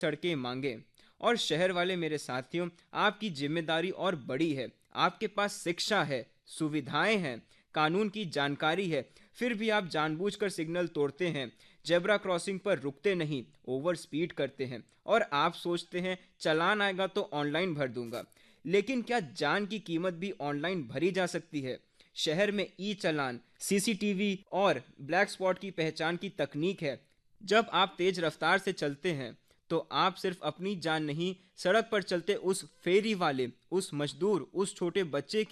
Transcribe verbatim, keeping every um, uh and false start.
सड़कें मांगे। और शहर वाले मेरे साथियों, आपकी जिम्मेदारी और बड़ी है। आपके पास शिक्षा है, सुविधाएं हैं, कानून की जानकारी है, फिर भी आप जानबूझकर सिग्नल तोड़ते हैं, जेब्रा क्रॉसिंग पर रुकते नहीं, ओवर स्पीड करते हैं, और आप सोचते हैं चालान आएगा तो ऑनलाइन भर दूंगा। लेकिन क्या जान की कीमत भी ऑनलाइन भरी जा सकती है? शहर में ई चालान, सीसीटीवी और ब्लैक स्पॉट की पहचान की तकनीक है। जब आप तेज रफ्तार से चलते हैं तो आप सिर्फ अपनी जान नहीं, सड़क पर चलते उस फेरी वाले, उस मजदूर, उस छोटे बच्चे की